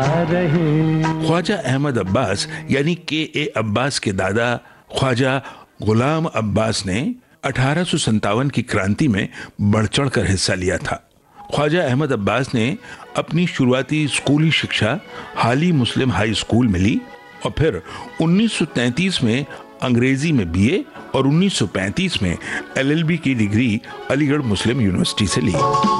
ख्वाजा अहमद अब्बास यानी के अब्बास के दादा ख्वाजा गुलाम अब्बास ने 1857 की क्रांति में बढ़ चढ़कर हिस्सा लिया था। ख्वाजा अहमद अब्बास ने अपनी शुरुआती स्कूली शिक्षा हाली मुस्लिम हाई स्कूल में ली और फिर 1933 में अंग्रेजी में बीए और 1935 में एलएलबी की डिग्री अलीगढ़ मुस्लिम यूनिवर्सिटी से ली।